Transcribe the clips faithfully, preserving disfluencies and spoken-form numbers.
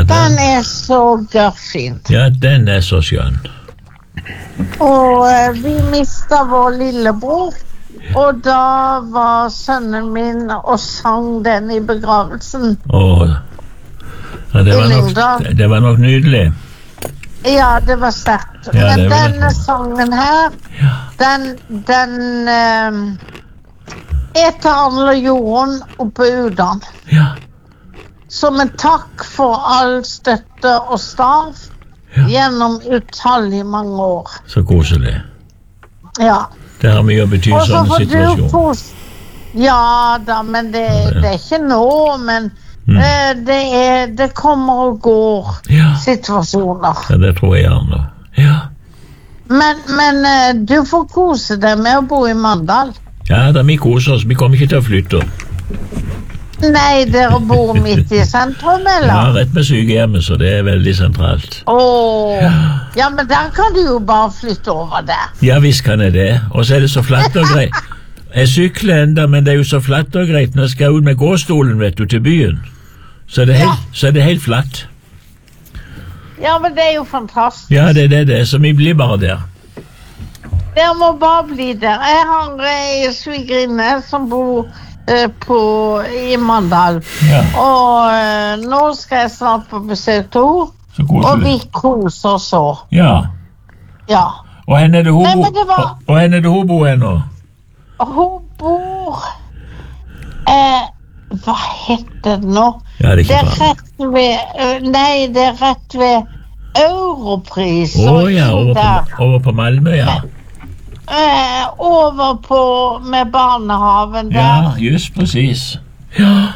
den, den er så gørfint. Ja, den er så skjønn. Og eh, vi mistet vår lillebror, og da var sønnen min og sang den i begravelsen. Åh, ja, det, var nok, det var nok nydelig. Ja, det var sterkt. Ja, Men det var denne det. sangen her, Ja. den, den eh, er til Arne Jorunn oppe i Udan. Ja, Som en takk for all støtte og stav Ja. gjennom utallige mange år. så koselig. Ja. Det har mye å bety Og så sånn får du situasjon. kos. Ja da, men det, det er ikke nå, men Mm. eh, det, er, det kommer og går Ja. situasjoner. Ja, det tror jeg gjerne. Ja, Men, men eh, du får kose deg med å bo i Mandal. ja da vi koser oss. Vi kommer ikke til å flytte. Nei, dere bor midt i sentrum, Ja, eller? rett med sykehjemmet, så det er veldig sentralt. Åh, ja, men der kan du jo bare flytte over der. Ja, visst kan jeg det. Og så er det så flatt og greit. Jeg sykler enda, men det er jo så flatt og greit når jeg skal ut med gåstolen, vet du, til byen. Så er det helt, så er det helt flatt. Ja, men det er jo fantastisk. Ja, det er det det er, så vi blir bare der. Dere må bare bli der. Jeg har ei svigerinne som bor eh, på, i Mandal. Ja, Og eh, nå skal jeg snart på besøk til henne, så og vi koselig. koser oss så. Ja, Ja. og henne er det hun Nei, bor, men det var- og, og henne er det hun bor ennå. Og hun bor eh, Hva heter det nå? Ja, det er Det ikke er bra. rett ved eh, Nei, det er rett ved Europris. Å og ja, inn over der. på, over på Malmö, ja. Eh, over på med barnehaven der. Ja, just precis. Ja,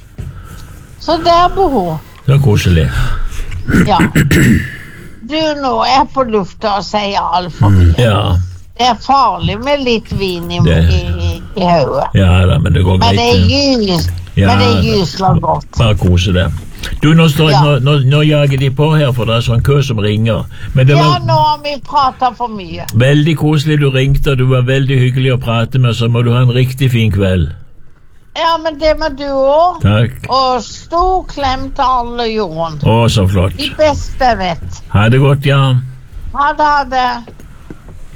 Så der bor hun. så koselig. Ja. Du, nå er jeg på lufta og sier altfor mye. Ja, Det er farlig med litt vin i, Det- i, i, i hodet. ja da, men det går Men det er greit. gys, Ja, men det er da. gysla godt. Bare kose deg. Du, nå, står, Ja. nå, nå, nå jager de på her, for det er sånn kø som ringer. Men det Ja, var nå har vi pratet for mye. veldig koselig du ringte, og du var veldig hyggelig å prate med, så må du ha en riktig fin kveld. Ja, men det må du også. Takk. Og stor klem til alle jorden. Å, så flott. De beste jeg vet. Ha det godt, ja. Ha det, ha det.